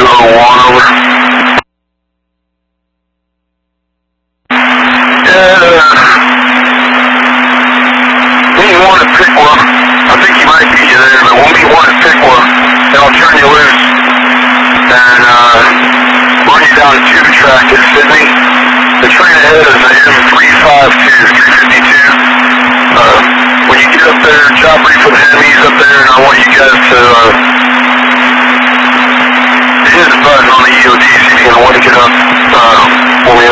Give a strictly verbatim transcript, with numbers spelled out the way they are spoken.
oh one, over. Yeah, uh, meet one at Piqua. I think he might be there, but we'll meet one at Piqua, and I'll turn you loose, and uh, run you down to Tube Track in Sydney. The train ahead is a M three fifty-two, three fifty-two. Uh, when you get up there, chop brief with Hemis up there, and I want you guys to uh, hit the button on the E O D so you can wake it up uh, when we